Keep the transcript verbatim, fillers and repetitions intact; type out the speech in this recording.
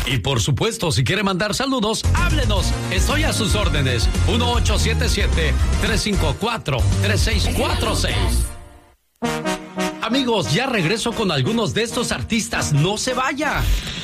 Y por supuesto, si quiere mandar saludos, háblenos. Estoy a sus órdenes. uno ocho siete siete, tres cinco cuatro, tres seis cuatro seis. Amigos, ya regreso con algunos de estos artistas. No se vaya.